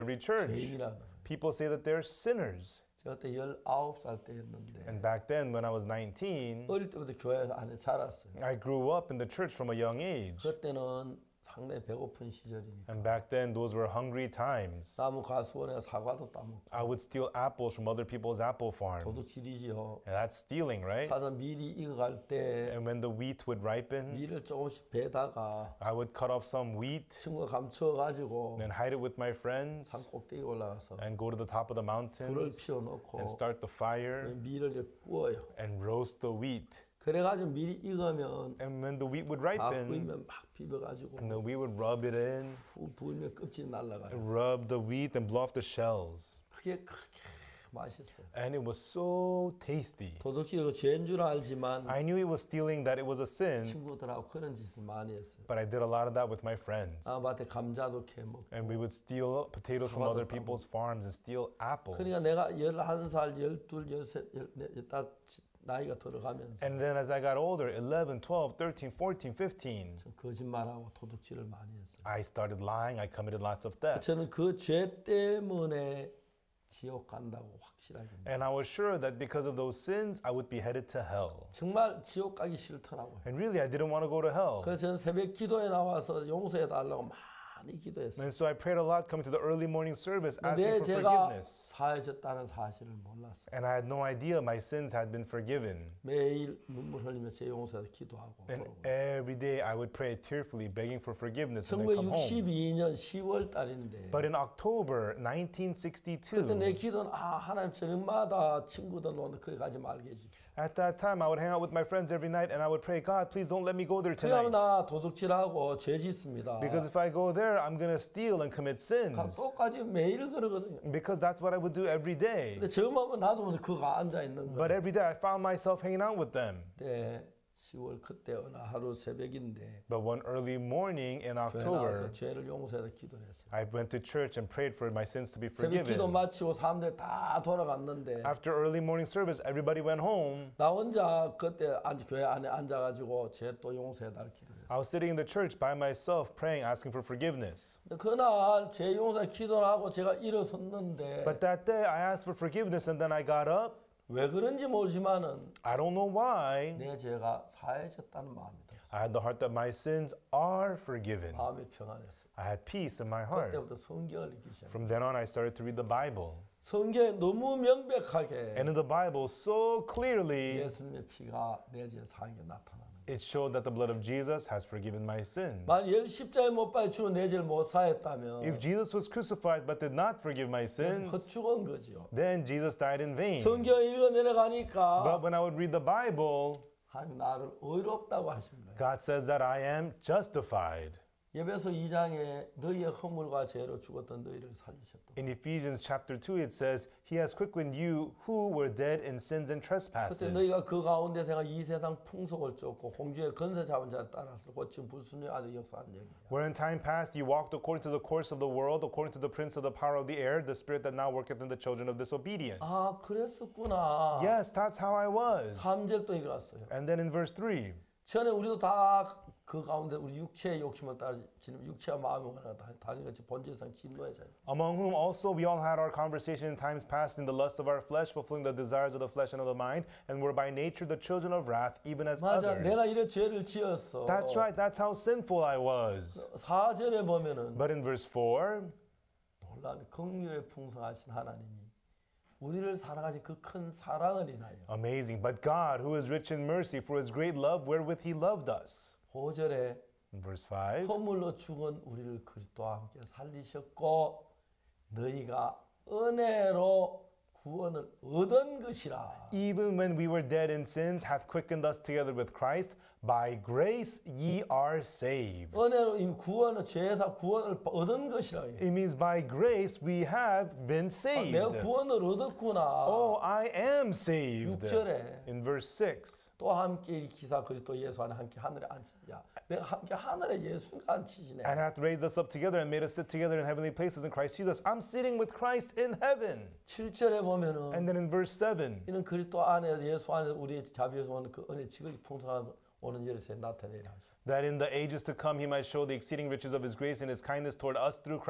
every church. 죄인이라는. People say that they're sinners. 제가 그때 19살 때였는데 And back then, when I was 19, 어릴 때부터 교회 안에 자랐어요. I grew up in the church from a young age. 그때는 상당히 배고픈 시절이니까 And back then, those were hungry times. 나무 가수원에 사과도 따먹고 I would steal apples from other people's apple farms. 도둑질이지요. And that's stealing, right? 사전 밀이 익어갈 때 And when the wheat would ripen, 밀을 조금씩 베다가 I would cut off some wheat 친구가 감춰가지고 and hide it with my friends 산 꼭대기 올라가서 and go to the top of the 불을 mountains 피워놓고 and start the fire 밀을 이렇게 구워요. and roast the wheat. 그래가지고 밀이 익으면 And when the wheat would 다 ripen, 구우면 막 비벼가지고 and then we would rub it in, 후 부으면 껍질이 날아가요. rub the wheat and blow off the shells. 그게 그렇게 맛있어요. And it was so tasty. 도둑질이 죄인 줄 알지만 I knew it was stealing, that it was a sin, 친구들하고 그런 짓을 많이 했어요. but I did a lot of that with my friends. 밭에 감자도 캐먹고. And we would steal potatoes from other people's farms and steal apples. 그러니까 내가 11살, 12, 13, 15 나이가 들어가면서 And then as I got older, 11, 12, 13, 14, 15, 좀 거짓말하고 도둑질을 많이 했어요. I started lying. I committed lots of theft. 저는 그 죄 때문에 지옥 간다고 확실하게 믿어요. And I was sure that because of those sins, I would be headed to hell. 정말 지옥 가기 싫더라고요. And really, I didn't want to go to hell. 그래서 저는 새벽 기도에 나와서 용서해 달라고 많이 기도했어요. And so I prayed a lot coming to the early morning service, asking 근데 for 제가 forgiveness. 사해졌다는 사실을 몰랐어요. And I had no idea my sins had been forgiven. 매일 눈물 흘리며 제 용서에 기도하고 And 그러고. every day I would pray tearfully, begging for forgiveness and then come home. 1962년 10월 달인데 But in October 그때 내 1962, 기도는 하나님 저녁마다 친구들 오늘 거기 가지 말게 해주십시오. at that time I would hang out with my friends every night and I would pray, God, please don't let me go there 그러면 tonight. 나 도둑질하고 죄 짓습니다. Because if I go there, I'm going to steal and commit sins. 똑같이 매일 그러거든요. Because that's what I would do every day. 근데 처음 하면 나도 그거 앉아 있는 But 거예요. every day I found myself hanging out with them. 그때 10월 그때 어느 하루 새벽인데 But one early morning in 교회 나와서 October, 죄를 용서해서 기도를 했어요. I went to church and prayed for my sins to be 새벽 기도 forgiven. 마치고 사람들이 다 돌아갔는데 After early morning service, everybody went home. 나 혼자 그때 교회 안에 앉아가지고 죄 또 용서해달 기도를 했어요. I was sitting in the church by myself praying, asking for forgiveness. 근데 그날 죄 용서 기도를 하고 제가 일어섰는데 But that day I asked for forgiveness and then I got up. 왜 그런지 모르지만은 I don't know why. 내 죄가 사해졌다는 마음이 들었어요. I had the heart that my sins are forgiven. 마음이 평안했어요. I had peace in my heart. 그때부터 성경을 읽기 시작했어요. From then on, I started to read the Bible. 성경에 너무 명백하게 And in the Bible, so clearly, 예수님의 피가 내 죄 사한 게 나타나는 거예요. it showed that the blood of Jesus has forgiven my sins. 만약 예수 십자가에 못 박혀 죽은 내 죄를 못 사했다면 If Jesus was crucified but did not forgive my sins, 헛죽은 거지요. then Jesus died in vain. 성경을 읽어 내려가니까 But when I would read the Bible, 하나님 나를 의롭다고 하신 거예요. God says that I am justified. 예배소 2장에 너희의 허물과 죄로 죽었던 너희를 살리셨다. In Ephesians chapter 2, it says, He has quickened you who were dead in sins and 그때 trespasses. 너희가 그 가운데서 이 세상 풍속을 쫓고 홍주의 건세 잡은 자를 따라서 고친 불순의 아들 역사한 얘기야. Where in time past you walked according to the course of the world, according to the prince of the power of the air, the spirit that now worketh in the children of disobedience. 아, 그랬었구나. Yes, that's how I was. 3절 또 일어났어요. And then in verse 3, 전에 우리도 다 그 가운데 우리 육체의 욕심을 따라 지금 육체와 마음이 원하는 다니같이 본질상 진노의 자녀. among whom also we all had our conversation in times past in the lust of our flesh, fulfilling the desires of the flesh and of the mind, and were by nature the children of wrath, even as 맞아, others. 내가 이런 죄를 지었어. That's right, that's how sinful I was. 4절에 보면은 But in verse 4, 놀라운 긍휼에 풍성하신 하나님이 우리를 사랑하신 그 큰 사랑을 인하여 amazing, but God, who is rich in mercy, for his great love wherewith he loved us. 5절에 In verse 5, 허물로 죽은 우리를 그리스도와 함께 살리셨고 너희가 은혜로 구원을 얻은 것이라. even when we were dead in sins, hath quickened us together with Christ. By grace ye are saved. 은혜로 이 구원을 죄에서 구원을 얻은 것이라. It means by grace we have been saved. 내가 구원을 얻었구나. Oh, I am saved. 6절에 In verse 6, 또 함께 일으키사 그리스도 예수 안에 함께 하늘에 앉히야. 내가 함께 하늘에 예수가 앉히시네. and hath raised us up together and made us sit together in heavenly places in Christ Jesus. I'm sitting with Christ in heaven. 7절에 보면은 And then in verse 7, 이는 그리스도 안에 예수 안에 우리의 자비에서 오는 그 은혜 지극히 풍성한 오는 열쇠 나타내라 하시오. that in the ages to come he might show the exceeding riches of his grace and his kindness toward us through Christ